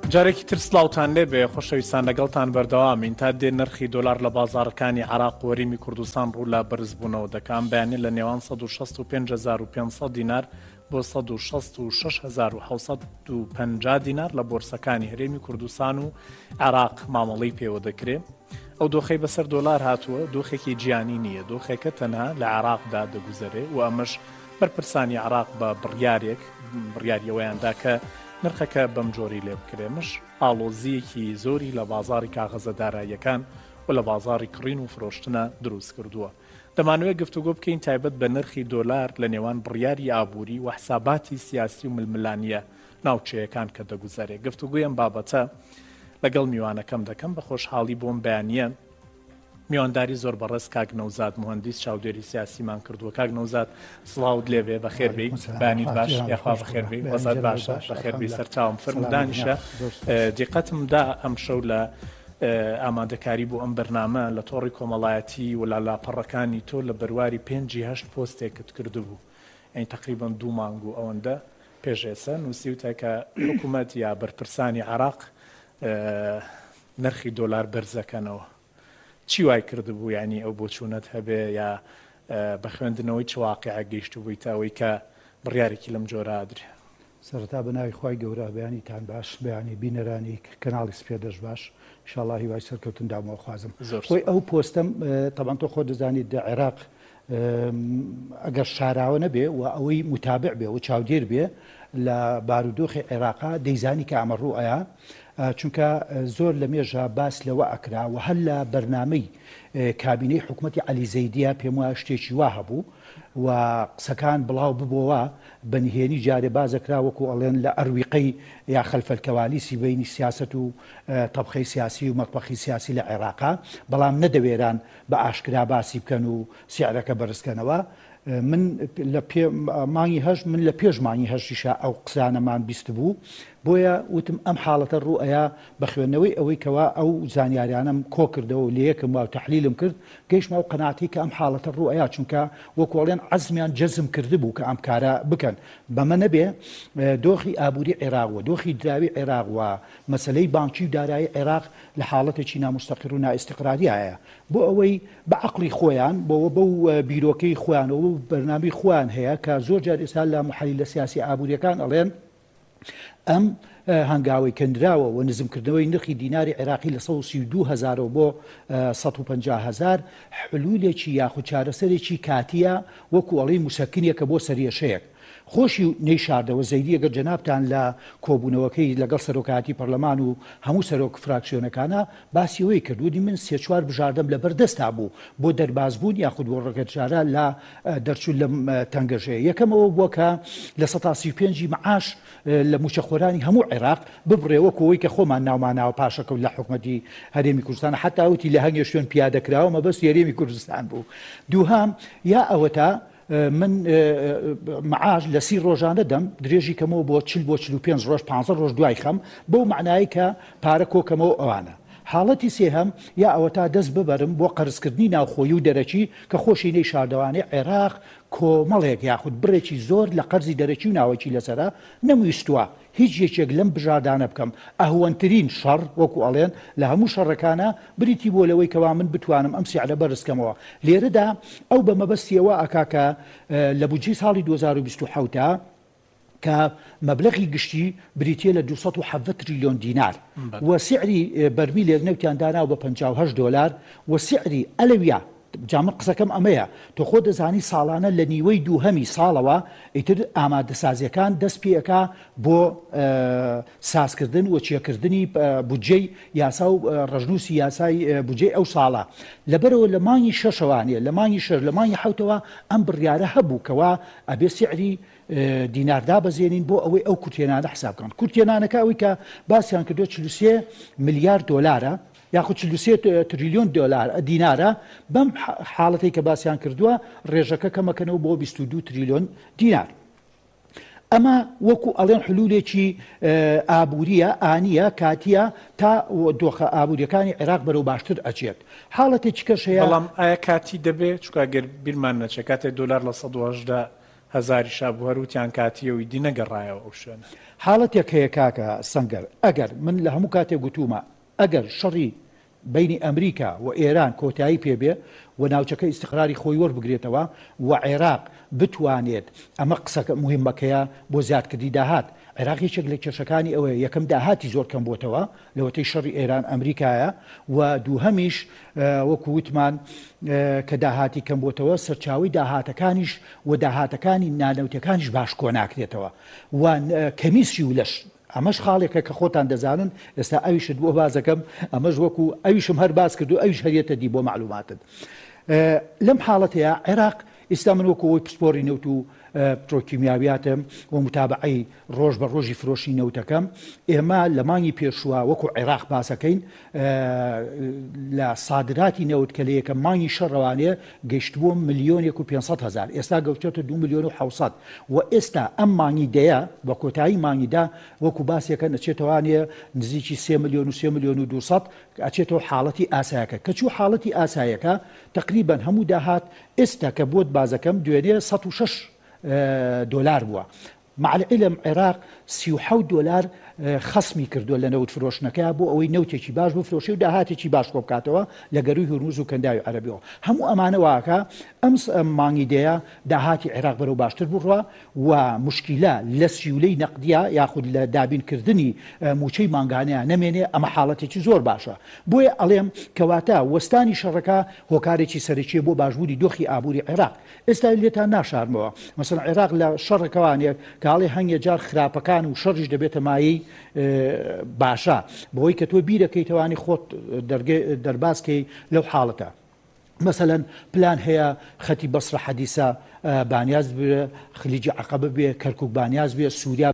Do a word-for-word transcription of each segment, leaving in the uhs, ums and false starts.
جارێکی تر سلااوان لێ بێ خۆشەویستان لەگەڵتان بەردەوامین تا دێ نرخی دۆلار لە بازارەکانی عراق و وەریمی کوردستان ڕوو لە بەرزبوونەوە دەکەم بەیانێ لە نێوان سەد و شەست و پێنج هەزار و پێنجسەد دینار بۆ سەد و شەست و شەش هەزار و حەوسەد و پەنجا دینار لە بۆرسەکانی هەرێمی کوردستان و عراق مامەڵەی پێوە دەکرێت. ئەو دۆخەی بەسەر دۆلار هاتووە دۆخێکی جیانی نییە، دۆخێکە تەنها لە عراقدا دەگوزارێ و ئەمەش بەرپرسانی عراق بە بڕیارێک بڕیاریەوەیاندا کە نرخەکە بەم جۆری لێ بکرێمش ئاڵۆزیەکی زۆری لە بازاری کاغەزە داراییەکان و لە بازاری کڕین و فرۆشتنە دروست کردووە. دەمانوێت گفتوگۆ بکەین تایبەت بە نرخی دۆلار لە نێوان بڕیاری ئابووری و حساباتی سیاسی و ململانیە ناوچەیەکان کە دەگوزارێت. گفتوگویم بابەتە لەگەڵ میوانەکەم دەکەم بە خۆشحاڵی بۆم بەیانیە میوانداری زۆر بەڕێز کاک نەوزاد مهندس چاودێری سیاسیمان کردووە. کاک نەوزاد سڵاوت لێبێ بەخێربێ بانیت باش یاخوا بەخێربێ وەزات باشە بەخێربێ سەرچاوم فرمودانیشە دیقەتمدا ئەم شەو لە ئامادەکاری بۆ ئەم بەرنامە لە تۆڕی کۆمەڵایەتی و لە لاپەڕەکانی تۆ لە بەرواری پێنجی هەشت پۆستێکت کردبوو ئەین تقریبان دوو مانگ و ئەوەندە پێشێسە نووسیوتە کە حکوومەت یا بەرپرسانی عراق نرخی دۆلار بەرزەکەنەوە. چی وای کرده بوو یعنی ئەو بۆچوونەت هەبێ یا بە خوێندنەوەی چ واقعە گەیشت بوویتە ئەوەی کە بڕیارێکی لەم جۆرە ئادرێ؟ سەرەتا بەناوی خوای گەورە بەیانیتان باش بەیانی بینەرانی کەناڵی سپێدەش باش ئینشاڵڵا هیوای سەرکەوتن دامەوە خوازم. خۆی ئەو پۆستەم تەبەن تۆ خۆ دەزانیت لە عێراق ئەگەر شاراوە نەبێ و ئەوەی متابع بێ و چاودێر بێ لە بارودۆخی عێراقا دەیزانی کە ئەمەڕوو ئەیە چونکە زۆر لە مێژە باس لەوە ئەکرا و هەر لە بەرنامەی کابینەی حکوومەتی عەلی زەیدیە پێم وایە شتێکی وا هەبوو و قسەکان بڵاو ببووە بەنهێنی جارێ بازەکرا وەکو ئەڵێن لە ئەرویقەی یا خەلفەلکەوالیسی بینی سیاست و تەبخەی سیاسی و مەطبەخی سیاسی لە عێراقا بەڵام نەدەوێران بە ئاشکرا باسی بکەن و سیعرەکە بەرزکەنەوە. من لە مانگی هەژ من لە پێش مانگی هەژیشە ئەو قسانەمان بیست بوو بۆیە وتم ئەم حاڵەتە ڕوئەیە بە خوێندنەوەی ئەوەی کەوا ئەو زانیاریانم کۆ کردەوە و لە یەکم و تەحلیلم کرد گەیشتمە ئەو قەناعەتی کە ئەم حاڵەتە ڕوئەیە چونکە وەکوڵێن عەزمیان جەزم کرده بوو کە ئەم کارە بکەن. بەمە نەبێ دۆخی ئابووری عێراق و دۆخی دراوی عێراق و مەسەلەی بانکی و دارایی عێراق لە حاڵەتێکی نامستەقر و نائیستیقراریایە بۆ ئەوەی بە عەقڵی خۆیان بۆەوە بەو بیرۆکەی خۆیانەوە و بەرنامەی خۆیان هەیە کە زۆر جار ئێستا لە محەلیلە سیاسی ئابووریەکان ئەڵێن ئەم هەنگاوی کەندراوە و نزمکردنەوەی نرخی دیناری عێراقی لە سەد و سی و دوو هەزارەوە بۆ سەد و پەنجا هەزار حلولێکی یاخود چارەسەرێکی کاتیە وەکو ئەڵێ موسەکنیەکە بۆ سەریەشەیەک. خۆشی نەی شاردەوە زەیدی ئەگەر جەنابتان لە کۆبوونەوەکەی لەگەڵ سەرۆکاتی پەرلەمان و هەموو سەرۆک فراکسیۆنەکانە باسیەوەی کردوودی من سێ چوار بژاردەم لە بەردەستا بوو بۆ دەربازبوون یاخود بۆ ڕێگەجارە لە دەرچوون لەم تەنگەژەیە. یەکەمەوە بووە کە لە سەد و سی و پێنجی مەعاش لە موچەخۆرانی هەموو عێراق ببڕێوە کۆی کە خۆمان ناوماناوە پاشەکەوت لە حکوومەتی هەرێمی کوردستان حتا وتی لە هەنگێ شوێن پیادەکراوە مەبەست هەرێمی کوردستان بوو. دووهام یا ئەوە تا من معاش لە سی ڕۆژانە دەم درێژی کەمەوە بۆ چل بۆ چل و پێنج ڕۆژ پانزە ڕۆژ دوای خەم بەو معنایی کە پارە کۆکەمەوە ئەوانە. حاڵەتی سێهەم یا ئەوە تا دەست ببەرم بۆ قەرزکردنی ناوخۆیی و دەرەکی کە خۆشی نەی شاردەوانی عێراق کۆمەڵێک یاخود بڕێکی زۆر لە قەرزی دەرەکی و ناوەکی لەسەرە نەمویستووە هیچ یەکێک لەم بژاردانە بکەم. ئەهوەنترین شەڕ وەکو ئەڵێن لە هەموو شەڕەکانە بریتی بۆ لەوەی کەوا من بتوانم ئەم سیعرە بەرزکەمەوە. لێرەدا ئەو بە مەبەستیەوە ئەکاکە لە بودجەی ساڵی دوو هەزار و بیست و حەوت کە مەبلەغی گشتی بریتیە لە دووسەد و حەڤەت تریلیۆن دینار و سیعری بەرمیلێک نەوتیان داناو بە پەنجا و هەشت دۆلار و سیعری ئەلەویە جامە قسەکەم ئەمەیە تۆ خۆ دەزانی ساڵانە لە نیوەی دووهەمی ساڵەوە ئیتر ئامادەسازیەکان دەست پێەکە بۆ سازکردن و چێکردنی بودجەی یاسا و ڕژنووسی یاسای بودجەی ئەو ساڵە. لەبەرەوە لە مانگی شەشەوانێ لە مانگی شەر لە مانگی حەوتەوە ئەم بڕیارە هەبوو کەوا ئەبێ سیعری دیناردا بەزێنین بۆ ئەوەی ئەو کورتێنانە حسابکەن. کورتێنانەکە ئەوەی کە باسییان کردو چل و سێ ملیارد دۆلارە یاخود چل و سێ تریلیۆن دۆلار دینارە. بەم حاڵەتی کە باسییان کردووە ڕێژەکە کەمەکەنەوە بۆ بیست و دوو تریلیۆن دینار. ئەمە وەکو ئەڵێن حلولێکی ئابووریە ئانیە کاتیە تا دۆخە ئابووریەکانی عێراق بەرەو باشتر ئەچێت. حاڵەتێکی کەشەیە بەڵام ئایا کاتی دەبێت چکە گەر بیرمان نەچێت کاتێک دۆلار لە سەد و هەژدە هەزاری شابوو هەروتیان کاتیەوەی دی نەگەڕایەوە ئەو شوێنە. حاڵەتێک هەیە کاکە سەنگەر، ئەگەر من لە هەموو کاتێک گوتومە ئەگەر شەڕی بینی ئەمریکا و ئێران کۆتایی پێبێ و ناوچەکە ئیستقراری خۆی وەربگرێتەوە و عێراق بتوانێت ئەمە قسەکە مهمەکەیە بۆ زیادکردی داهات. عێراق یەکێک لە کێشەکانی ئەوەیە یەکەم داهاتی زۆر کەم بۆتەوە لەوەتەی شەڕی ئێران ئەمریکایە و دووهەمیش وەکو وتمان کە داهاتی کەم بۆتەوە سەرچاوی داهاتەکانیش و داهاتەکانی نانەوتەکانیش باش کۆ ناکرێتەوە و کەمیسی و لەش ئەمەش خاڵێکە کە خۆتان دەزانن ئێستا ئەویشت بۆ بازەکەم ئەمەش وەکو ئەویشم هەر باز کرد و ئەویش هەرێتە دی بۆ معلوماتت. لەم حاڵەتەیە عێراق ئێستا من وەکو ئەوی پسپۆری نەوت و پترۆکیمیاویاتم و متابعی ڕۆژ بە ڕۆژی فرۆشی نەوتەکەم ئێمە لە مانگی پێشووە وەکو عێراق باسەکەین لە سادراتی نەوت کە لە یەکەم مانگی شەڕەوانەیە گەیشتبووە ملیۆنێک و پێنجسەد هەزار، ئێستا گەوتێتە دوو ملیۆن و حەوسەد و ئێستا ئەم مانگی دەیە بە کۆتایی مانگیدا وەکو باسیەکە نەچێتەوانەیە نزیکی سێ ملیۆن و سێ ملیۆن و دووسەد ئەچێتەوە حاڵەتی ئاسایەکە کە چوو حاڵەتی ئاسایەکە تقریبان هەموو داهات ئێستا کە بۆت بازەکەم دوێنێ سەد و شەش دۆلار بووە. مع العلم عێراق سی و حەوت دۆلار خەسمی کردووە لە نەوت فرۆشتنەکە بۆ ئەوەی نەوتێکی باش بفرۆشێ و داهاتێکی باش کۆ بکاتەوە لە گەروی هورموز و کەنداوی عەرەبیەوە. هەموو ئەمانە واکە ئەم مانگی دەیە داهاتی عێراق بەرەو باشتر بڕوە و مشکیلە لە سیولەی نەقدیە یاخود لە دابینکردنی موچەی مانگانەیە نەمێنێ، ئەمە حاڵەتێکی زۆر باشە. بۆیە ئەڵێم کەواتە وەستانی شەڕەکە هۆکارێکی سەرەکیە بۆ باشبووری دۆخی ئابووری عێراق. ئێستا لێتان ناشارمەوە مەسەڵەن عێراق لە شەڕەکەوانێک کاڵێ هەنگێ جار خراپەکان و شەڕیش دەبێتە مایەی باشە بۆی کە تۆ بیرەکەیتەوانی خۆت دەرباسکەی لەو حاڵەتە. مثلەن پلان هەیە خەتی بەسرە حەدیسە بانیاز بێ، خلیجی عەقەبە بێ، کەرکووک بانیاز بێ، سووریا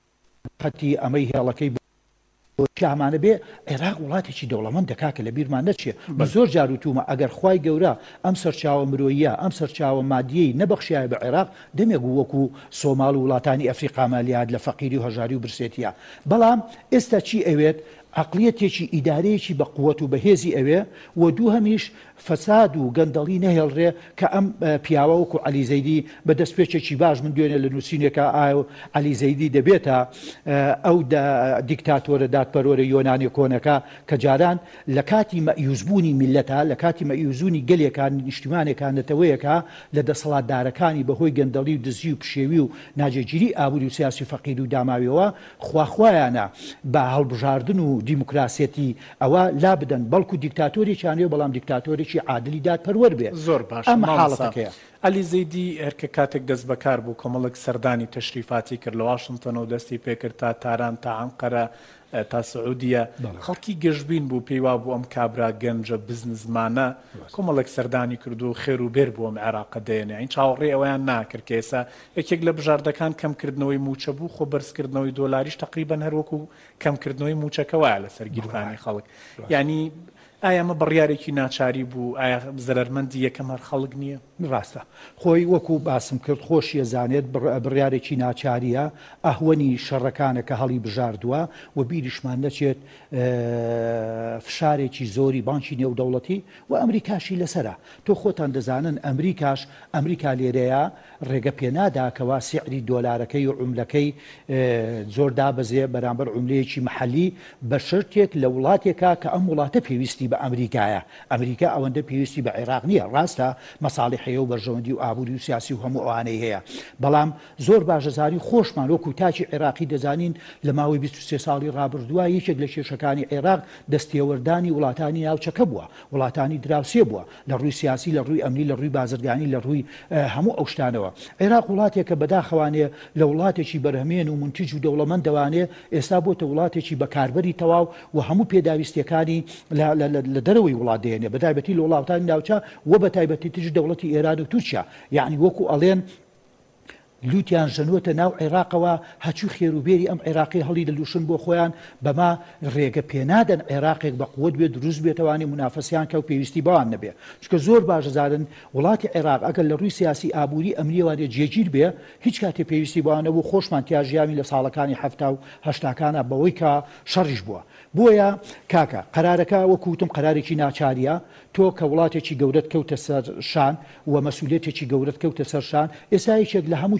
خەتی ئەمەی هێڵەکەی شامانە بێ. عێراق وڵاتێکی دەوڵەمەند دەکا کە لە بیرمان نەچێ. بە زۆر جار وتومە ئەگەر خوای گەورە ئەم سەرچاوە مرۆییە ئەم سەرچاوە مادیەی نەبەخشیایە بە عێراق دەمێک وەکو سۆماڵ و وڵاتانی ئەفریقا مالیات لە فەقیری و هەژاری و برسێتیە. بەڵام ئێستا چی ئەوێت؟ عقلیەتێکی ئیدارەیەکی بە قووەت و بەهێزی ئەوێ و دوو هەمیش فەساد و گەندەڵی نەهێڵڕێ کە ئەم پیاوە وەکو عەلی زەیدی بە دەستپێچێکی باش من دوێنێ لە نووسینێکە ئایا عەلی زەیدی دەبێتە ئەو دیکتاتۆرە دادپەرۆرە یۆنانی کۆنەکە کە جاران لە کاتی مەئیوزبوونی میلەتە لە کاتی مەئیوزبوونی گەلێکان نیشتیمانێکان نەتەوەیەکە لە دەسەڵاتدارەکانی بەهۆی گەندەڵی و دزی و پشێوی و ناجێگیری ئابووری و سیاسی فەقیر و داماویەوە خواخوایانە بە هەڵبژاردن و دیموکراسێتی ئەوە لا بدەن بەڵکو دیکتاتۆریشانێ بەڵام دیکتاتۆرێکی عادلی دادپەروەر بێ. زۆر باش ئەم حاڵەتەکەیە. عەلی زەیدی هەرکە کاتێک دەست بەکار بوو کۆمەڵک سەردانی تەشریفاتی کرد لە واشنتن و دەستی پێکرد تا تاران تا عەنقەرە تا سعودیە خەڵکی گەشتبین بوو پێی وا بوو ئەم کابرا گەنجە بزنسمانە کۆمەڵک سەردانی کرد و خێر و بێر بوو ئەم عێراقە دێنێ. این چاوەڕێ ئەویان ناکرد کە ئێستا یەکێک لە بژاردەکان کەمکردنەوەی موچە بوو خۆ بەرزکردنەوەی دۆلاریش تقریبەن هەروەکو کەمکردنەوەی موچەکە وایە لەسەر گیرفانی خەڵک. یعنی ئایا ئەمە بڕیارێکی ناچاری بوو؟ ئایا زەرمەندی یەکەم هەر خەڵک نییە؟ ڕاستە خۆی وەکو باسم کرد خۆشیە زانێت بڕیارێکی ناچاریە ئەهوەنی شەڕەکانە کە هەڵی بژاردووە و بیریشمان نەچێت فشارێکی زۆری بانکی نێودەوڵەتی و ئەمریکاشی لەسرە. تۆ خۆتان دەزانن ئەمریکاش ئەمریکا لێرەیە ڕێگە پێنادا کەوا سیعری دۆلارەکەی و عوملەکەی زۆر دابەزێ بەرامبەر عوملەیەکی مەحەلی بە شەرتێک لە وڵاتێکە کە ئەم وڵاتە پێویستی بە ئەمریکایە. ئەمریکا ئەوەندە پێویستی بە عێراق نییە، ڕاستە مەساڵحەیە و بەرژەوەندی و ئابووری و سیاسی و هەموو ئەوانەی هەیە، بەڵام زۆر باشەزاری خۆشمان وەکو تاچی عێراقی دەزانین لە ماوەی بیست و سێ ساڵی ڕابردووە یەکێک لە کێشەکانی عێراق دەستێوەردانی وڵاتانی ناوچەکە بووە، وڵاتانی دراوسێ بووە لە ڕووی سیاسی، لە ڕووی ئەمنی، لە ڕووی بازرگانی، لە ڕووی هەموو ئەو شتانەوە. عێراق وڵاتێکە بەداخەوانێ لە وڵاتێکی بەرهەمێن و منتیج و دەوڵەمەندەوانێ ئێستا بۆتە وڵاتێکی بەکاربەری تەواو و هەموو پێداویستیەکانی لە دەرەوەی وڵات دێنێ بەتایبەتی لە وڵاتانی ناوچە و بەتایبەتی تر دەوڵەتی ئێران و تورکیا. یعنی وەکو ئەڵێن لوتیان ژەنووەتە ناو عێراقەوە هەچوو خێروبێری ئەم عێراقی هەڵی دەلوشن بۆ خۆیان بەما ڕێگە پێنادەن عێراقێک بە قووت بێت دروست بێتەوانی منافەسیان کە و پێویستی بەوان نەبێ. چکە زۆر باشەزارن وڵاتی عێراق ئەگەر لە ڕووی سیاسی ئابووری ئەمنیەوانێ جێگیر بێ هیچ کاتێ پێویستی بەوانە بوو خۆشمان تیاژیامی لە ساڵەکانی هەفتا و هەشتاکانە بەوەی کە شەڕیش بووە. بۆیە کاکە قەرارەکە وەکوتم قەرارێکی ناچاریە. تۆ کە وڵاتێکی گەورەت کەوتە سەر شان و مەسئولیەتێکی گەورەت کەوتە سەر شان ئێستا یەکێک لە هەموو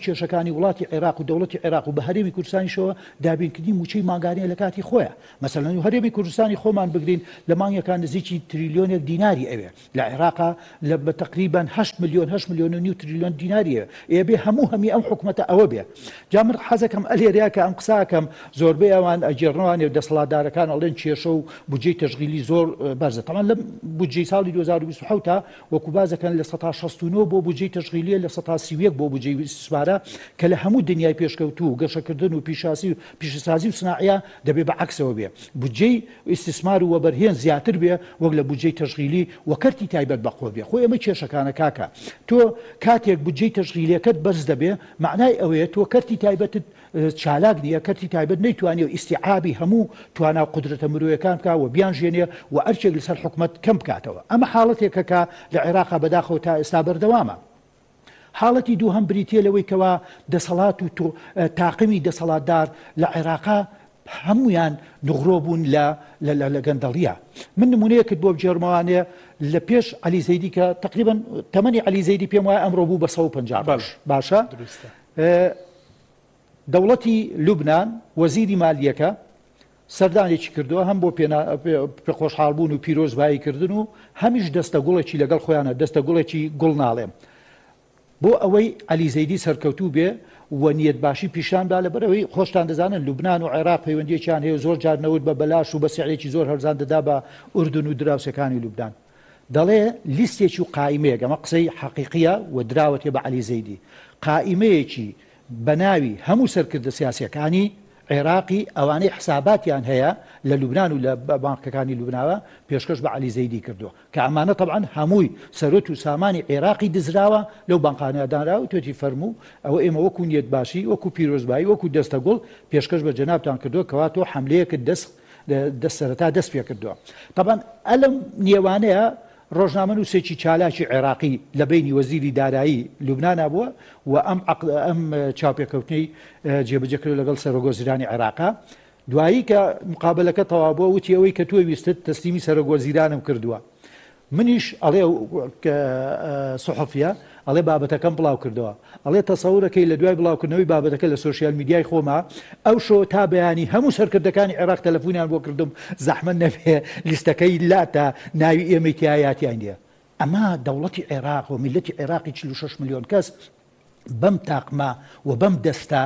کێشەکانی وڵاتی عێراق و دەوڵەتی عێراق و بە هەرێمی کوردستانیشەوە دابینکردنی موچەی ماگانەیە لە کاتی خۆیە. مەسەڵەن و هەرێمی کوردستانی خۆمان بگرین لە مانگێکان نزیکی تریلیۆنێک دیناری ئەوێ، لە عێراقا لە بە تقریبان هەشت ملیۆن هەشت ملیۆن و نیو تریلیۆن دیناریە. ئێ بێ هەموو هەمی ئەم حکومەتە ئەوە بێ. جا من حەزەکەم ئەلێریا کە ئەم قساکەم زۆربەی ئەوان ئەجێڕنەوانێ و دەسەڵاتدارەکان ئەڵێن کێشە و بودجەی تەشغیلی زۆر بەرزە. تەمان لەم بودجەی ساڵی دوو هەزار و بیست و حەوت وەکو بازەکەن لە سەد و شەست و نۆ بۆ بودجەی تەشغیلیە لە سەد و سی و یەک بۆ بودجەی استثمارە کە لە هەموو دنیای پێشکەوتوو و گەشەکردن و پیشاسی و پیشەسازی و سناعە دەبێ بە عەکسەوە بێ. بودجەی استثمار و وەبەرهێن زیاتر بێ وەک لە بودجەی تەشغیلی و کەرتی تایبەت بەخۆ بێ. خۆی ئەمە کێشەکانە کاکە. تۆ کاتێک بودجەی تەشغیلیەکەت بەرز دەبێ معنای ئەوەیە تۆ کەرتی تایبەتت چالاک نییە، کەرتی تایبەت نەیتوانێ و ئیستیعابی هەموو توانا و قدرەتە مرۆیەکان بکە و بیانژێنێ و ئەرچێک لەسەر حکومەت کەم بکاتەوە. ئەمە حاڵەتێکەکە لە عێراقا بەداخەوە تا ئێستا بەردەوامە. حاڵەتی دوو هەم بریتە لەوەی کەوا دەسەڵات و تاقمی دەسەڵاتدار لە عێراقا هەمویان نغڕۆ بوون لە گەندەڵیە. من نمونەیەکت بۆ بجێڕمەوانێ لە پێش عەلی زەیدی کە تقریبا تەمەنی عەلی زەیدی پێم وایە ئەمڕۆ بوو بە سەد و پەنجا باشە. دەوڵەتی لوبنان وەزیری مالیەکە سەردانێکی کردووە هەم بۆ پێ خۆشحاڵبوون و پیرۆزباییکردن و هەمیش دەستە گوڵێکی لەگەڵ خۆیانە دەستە گوڵێکی گوڵ ناڵێم بۆ ئەوەی عەلی زەیدی سەرکەوتوو بێ و نیەت باشی پیشاندا لەبەرەوەی خۆشتان دەزانن لوبنان و عێراق پەیوەندیەکیان هەیە زۆر جار نەوت بە بەلاش و بە سیعرێکی زۆر هەرزان دەدا بە ئوردن و دراوسەکانی لوبنان. دەڵێ لیستێکی و قائیمەیەک، ئەمە قسەی حەقیقیە و دراوەتێ بە عەلی زەیدی، قائیمەیەکی بە ناوی هەموو سەرکردە سیاسیەکانی عێراقی ئەوانەی حساباتیان هەیە لە لوبنان و لە بانکەکانی لوبناوە پێشکەش بە عەلی زەیدی کردووە کە ئەمانە طبعاً هەمووی سەرۆت و سامانی عێراقی دزراوە لەو بانقانەیە دانراوە و توێتی فەرموو ئەوە ئێمە وەکو نیەت باشی وەکو پیرۆزبایی وەکو دەستەگوڵ پێشکەش بە جەنابتان کردووە کەوا تۆ حەملەیەکت دەست دەست سەرەتا دەست پێ کردووە. طبعاً ئەلەم نێوانەیە ڕۆژنامە نووسێکی چالاکی عێراقی لە بینی وەزیری دارایی لوبنانا بووە و ئەم ئەم چاوپێکەوتنەی جێبەجێکرد لەگەڵ سەرۆگۆزیرانی عێراقا. دوایی کە مقابلەکە تەواو بووە وتی ئەوەی کە تۆ ویستت تەسلیمی سەرۆگۆزیرانم کردووە. منیش ئەڵێ سوحفیە ئەڵێ بابەتەکەم بڵاو کردەوە، ئەڵێ تەسەورەکەی لە دوای بڵاوکردنەوەی بابەتەکە لە سۆشیال میدیای خۆما ئەو شۆ تا بەیانی هەموو سەرکردەکانی عێراق تەلەفۆنیان بۆ کردم زەحمەت نەبێ لیستەکەی لا تا ناوی ئێمەی تایاتیان نیە. ئەمە دەوڵەتی عێراق و میلەتی عێراقی چل و شەش ملیۆن کەس بەم تاقما و بەم دەستە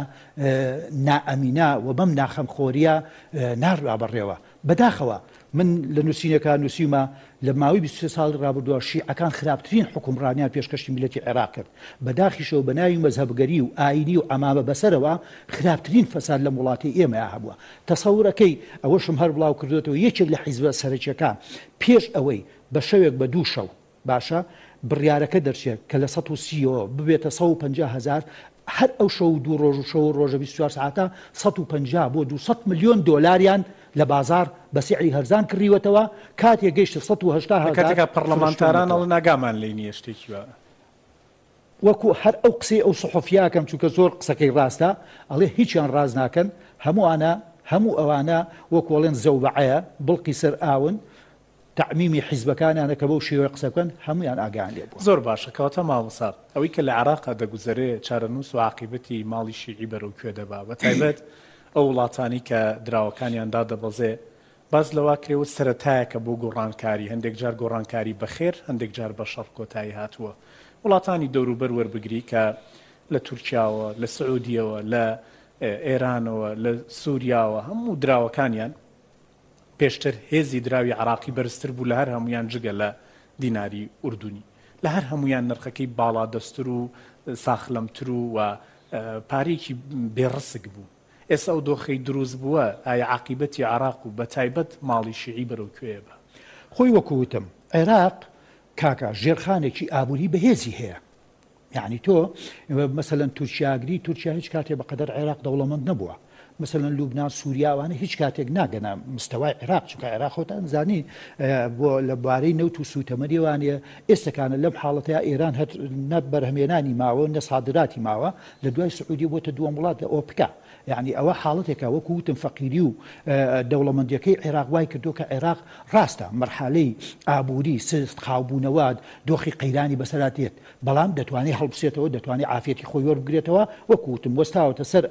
نائەمینا و بەم ناخەمخۆریە ناڕوا بەڕێوە. بەداخەوە من لە نووسینەکان نووسیمە لە ماوەی بیست و سێ ساڵی ڕابردووە شیعەکان خراپترین حکومڕانیان پێشکەشی میلەتی عێراق کرد. بەداخیشەوە بە ناوی مەزهەبگەری و ئاینی و ئەمامە بەسەرەوە خراپترین فەساد لە وڵاتی ئێمەیە هەبووە. تەسەورەکەی ئەوەشم هەر بڵاو کردوێتەوە یەکێک لە حیزبە سەرەکیەکان پێش ئەوەی بە شەوێک بە دوو شەو باشە بڕیارەکە دەرچێت کە لە سەد و سیەوە ببێتە سەد و پەنجا هەزار هەر ئەو شەو دوو ڕۆژ و شەو ڕۆژە بیست و چوار ساعتە سەد و پەنجا بۆ دووسەد ملیۆن دۆلاریان لە بازار بە سیعری هەرزان کڕیوەتەوە کاتێک گەیشتە سەد و هەشتا هەزار. کاتێکە پەرلەمانتاران ئەڵ ناگامان لێی نییە شتێکی وە وەکو هەر ئەو قسەی ئەو سوحفیاکەم چونکە زۆر قسەکەی ڕاستە ئەڵێ هیچیان ڕاز ناکەن هەمووانە هەموو ئەوانە وەکوڵێن زەوبەعەیە بڵقی سەر ئاون تعمیمی حیزبەکانیانە کە بەو شێوەیە قسە بکەن هەمویان ئاگیان لێ بوو. زۆر باشە کەواتە ماوەسا ئەوەی کە لە عێراقا دەگوزەرێ چارەنووس و عاقیبەتی ماڵی شیعی بەرەو کوێ دەبا بە تایبەت ئەو وڵاتانی کە دراوەکانیاندا دەبەزێ باز لەوا کرێوە سەرەتایەکە بۆ گۆڕانکاری هەندێک جار گۆڕانکاری بەخێر هەندێک جار بە شەڕ کۆتایی هاتووە. وڵاتانی دەوروبەر وەربگری کە لە تورکیاوە لە سعودیەوە لە ئێرانەوە لە سووریاوە هەموو دراوەکانیان پێشتر هێزی دراوی عراقی بەرزتر بوو لە هەر هەمویان جگە لە دیناری ئوردونی لە هەر هەمویان نرخەکەی باڵا دەستر و ساخلەمتر و و پارێکی بێڕسک بوو. ئێستا ئەو دۆخەی دروست بووە ئایا عاقیبەتی عراق و بە تایبەت ماڵی شیعی بەرەو کوێ بە خۆی وەکووتم عێراق کاکە ژێرخانێکی ئابووری بەهێزی هەیە. یعنی تۆ مەسەلەن تورکیاگری تورکیا هیچ کاتێ بەقەدەر عێراق دەوڵەمەند نەبووە مثلەن لوبناان سووریاوانە هیچ کاتێک ناگەنا مستەوای عێراق چونکە عێراق خۆتان زانی بۆ لەبارەی نەوت و سوتەمەریوانە ئێستاکانە لەم حاڵەتەیە ئێران هەر نەت بەرهەمێنانی ماوە نە سادراتی ماوە لە دوای سعودی بۆتە دووەم وڵات لە ئۆپکا یعنی ئەوە حاڵەتێکە وەکو وتم فەقیری و دەوڵەمەندیەکەی عێراق وای کردو کە عێراق ڕاستە مەرحەلەی ئابووری سست خاوبوونەوە دۆخی قەیرانی بەسەراتێت بەڵام دەتوانێت هەڵبسێتەوە دەتوانێت عافێتی خۆی وەربگرێتەوە وەکو وتم وەستاوەتە سەر